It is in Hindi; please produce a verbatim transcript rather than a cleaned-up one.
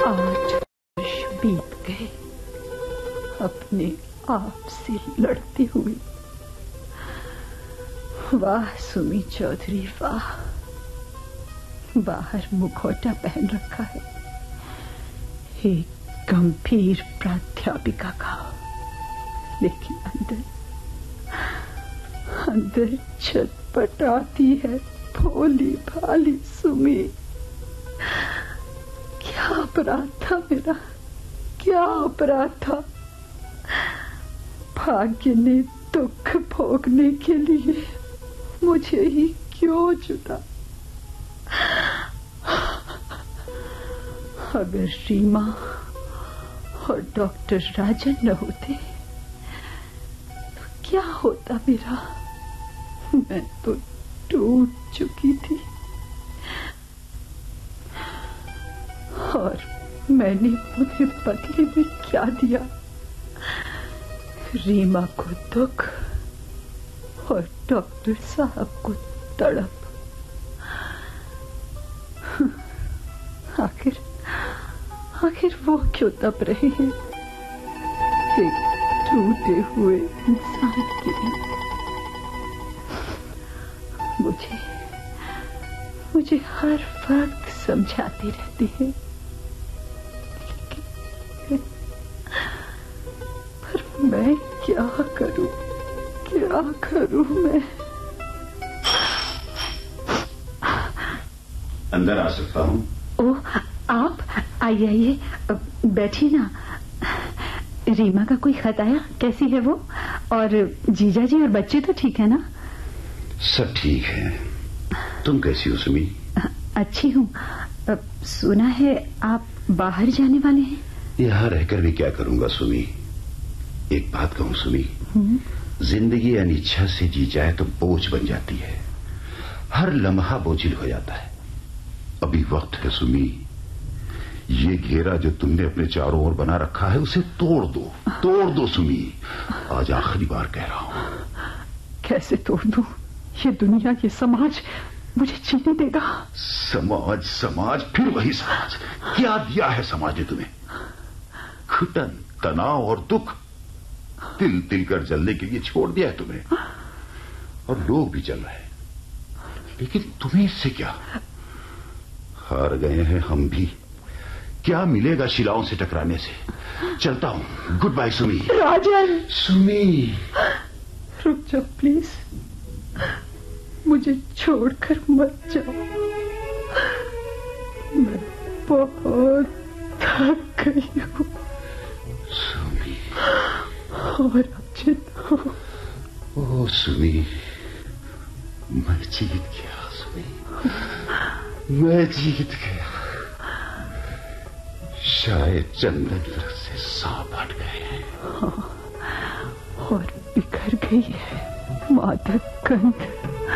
आठ वर्ष बीत गए अपने आप से लड़ते हुए। वाह सुमी चौधरी वाह, बाहर मुखौटा पहन रखा है एक गंभीर प्राध्यापिका का, लेकिन अंदर अंदर छटपटाती है भोली भाली सुमी। क्या अपराध था मेरा, क्या अपराध था। भाग्य ने दुख भोगने के लिए मुझे ही क्यों चुना। अगर रीमा और डॉक्टर राजन न होते तो क्या होता मेरा। मैं तो टूट चुकी थी और मैंने उन्हें बदले में क्या दिया। रीमा को दुख और डॉक्टर साहब को तड़प। आखिर आखिर वो क्यों तप रहे हैं एक टूटे हुए इंसान के लिए। मुझे मुझे हर वक्त समझाती रहती है, पर मैं क्या करूं, क्या करूं मैं। अंदर आ सकता हूं? ओह आप आइए आइए, बैठिए ना। रीमा का कोई खत आया? कैसी है वो? और जीजा जी और बच्चे तो ठीक है ना? सब ठीक है। तुम कैसी हो सुमी? अच्छी हूँ। सुना है आप बाहर जाने वाले हैं? यहाँ रहकर भी क्या करूंगा सुमी। एक बात कहूं सुमी, जिंदगी अनिच्छा से जी जाए तो बोझ बन जाती है। हर लम्हा बोझिल हो जाता है। अभी वक्त है सुमी, ये घेरा जो तुमने अपने चारों ओर बना रखा है उसे तोड़ दो, तोड़ दो सुमी। आज आखिरी बार कह रहा हूं। कैसे तोड़ दूं? ये दुनिया, ये समाज मुझे जीने देगा? समाज समाज फिर वही समाज। क्या दिया है समाज ने तुम्हें? घुटन, तनाव और दुख। तिल तिल कर जलने के लिए छोड़ दिया है तुम्हें। और लोग भी जल रहे हैं, लेकिन तुम्हें इससे क्या? हार गए हैं हम भी। क्या मिलेगा शिलाओं से टकराने से। चलता हूं। Good bye Sumi. राजन! सुमी रुक जाओ प्लीज, मुझे छोड़कर मत जाओ। मैं बहुत थक गई हूँ। सुमी। और राजन। ओ सुमी, मैं जीत गया सुमी, मैं जीत गया। शायद चंदन वृक्ष से सांप हट गए हैं। हाँ, और बिखर गई है मादक गंध।